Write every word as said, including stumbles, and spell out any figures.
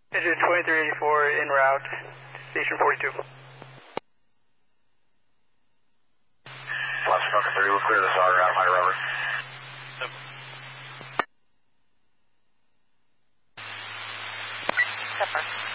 Engine twenty-three eighty-four en route, station forty-two. Last Falcon three, we'll clear this auger out of my rubber. Yep.